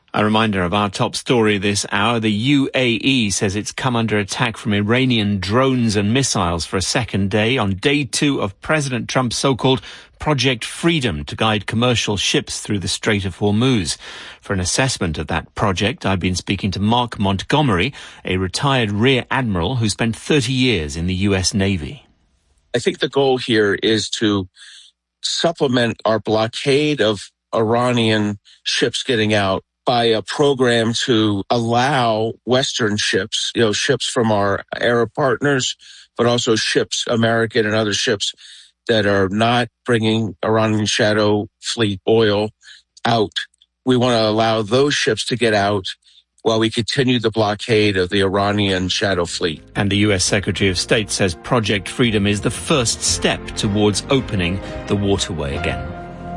A reminder of our top story this hour. The UAE says it's come under attack from Iranian drones and missiles for a second day, on day 2 of President Trump's so-called Project Freedom to guide commercial ships through the Strait of Hormuz. For an assessment of that project, I've been speaking to Mark Montgomery, a retired Rear Admiral who spent 30 years in the US Navy. I think the goal here is to supplement our blockade of Iranian ships getting out by a program to allow Western ships, ships from our Arab partners, but also ships, American and other ships that are not bringing Iranian shadow fleet oil out. We want to allow those ships to get out while we continue the blockade of the Iranian shadow fleet. And the US Secretary of State says Project Freedom is the first step towards opening the waterway again.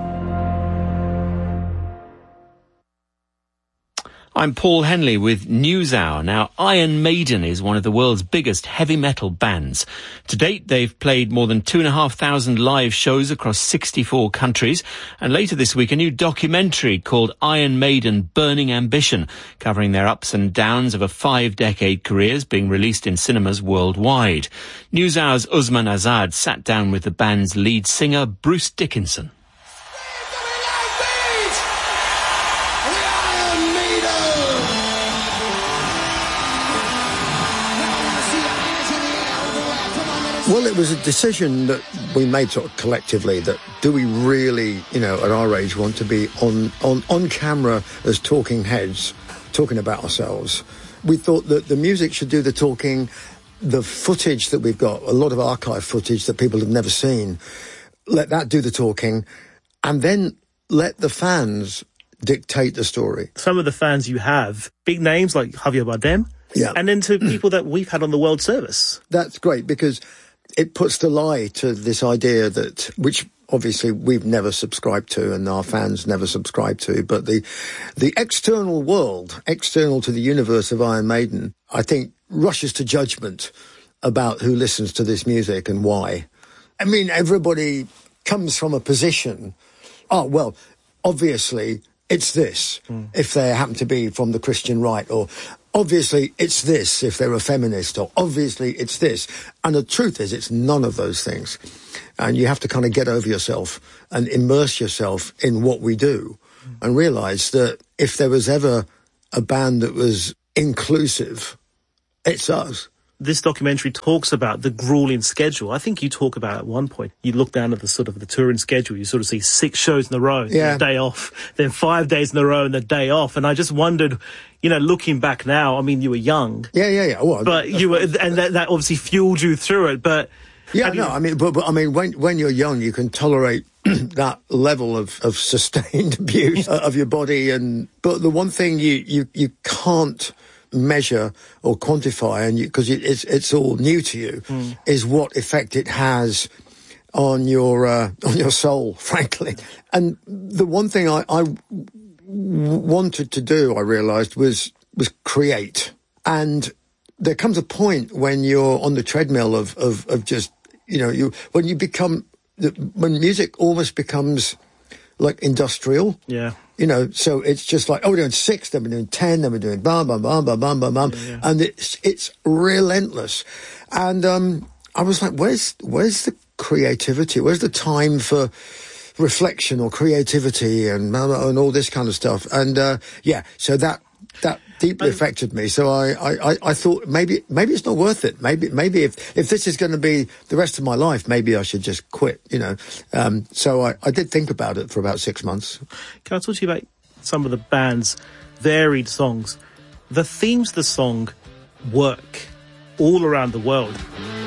I'm Paul Henley with NewsHour. Now, Iron Maiden is one of the world's biggest heavy metal bands. To date, they've played more than 2,500 live shows across 64 countries. And later this week, a new documentary called Iron Maiden Burning Ambition, covering their ups and downs of a 5-decade career, is being released in cinemas worldwide. NewsHour's Usman Azad sat down with the band's lead singer, Bruce Dickinson. Well, it was a decision that we made sort of collectively, that do we really, at our age, want to be on camera as talking heads, talking about ourselves. We thought that the music should do the talking, the footage that we've got, a lot of archive footage that people have never seen, let that do the talking, and then let the fans dictate the story. Some of the fans you have, big names like Javier Bardem, yeah, and then to people that we've had on the World Service. That's great, because it puts the lie to this idea that, which obviously we've never subscribed to and our fans never subscribe to, but the external world, external to the universe of Iron Maiden, I think rushes to judgment about who listens to this music and why. I mean, everybody comes from a position, obviously it's this, if they happen to be from the Christian right, or obviously it's this if they're a feminist, or obviously it's this. And the truth is, it's none of those things. And you have to kind of get over yourself and immerse yourself in what we do and realise that if there was ever a band that was inclusive, it's us. This documentary talks about the grueling schedule. I think you talk about at one point, you look down at the touring schedule, you sort of see 6 shows in a row, a day off, then 5 days in a row and a day off. And I just wondered, looking back now, I mean, you were young. Yeah. Well, but you were, and that obviously fueled you through it. But when you're young, you can tolerate that level of sustained abuse of your body. But the one thing you can't measure or quantify, and because it's all new to you, is what effect it has on your soul, frankly. And the one thing I wanted to do, I realised, was create. And there comes a point when you're on the treadmill of just, when music almost becomes like industrial. Yeah. So it's just like, we're doing 6, then we're doing 10, then we're doing bam, bam, bam, bam, bam, bam, bam. Yeah. And it's relentless. And I was like, where's the creativity? Where's the time for reflection or creativity and all this kind of stuff? And so that deeply affected me. So I thought maybe it's not worth it. Maybe if this is going to be the rest of my life, maybe I should just quit, So I did think about it for about 6 months. Can I talk to you about some of the band's varied songs? The themes of the song work all around the world.